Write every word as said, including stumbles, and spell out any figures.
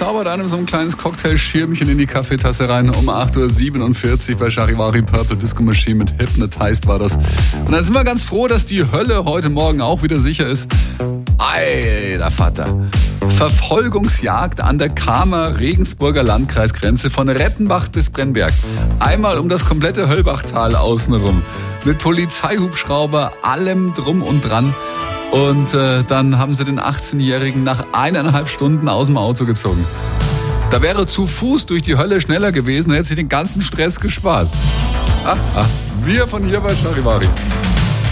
zaubert einem so ein kleines Cocktailschirmchen in die Kaffeetasse rein um acht Uhr siebenundvierzig bei Charivari Purple Disco Machine mit Hypnotized war das. Und dann sind wir ganz froh, dass die Hölle heute Morgen auch wieder sicher ist. Alter Vater. Verfolgungsjagd an der Kamer-Regensburger Landkreisgrenze von Rettenbach bis Brennberg. Einmal um das komplette Höllbachtal außenrum. Mit Polizeihubschrauber, allem drum und dran. Und äh, dann haben sie den achtzehnjährigen nach eineinhalb Stunden aus dem Auto gezogen. Da wäre zu Fuß durch die Hölle schneller gewesen, hätte sich den ganzen Stress gespart. Ah, ah. Wir von hier bei Charivari.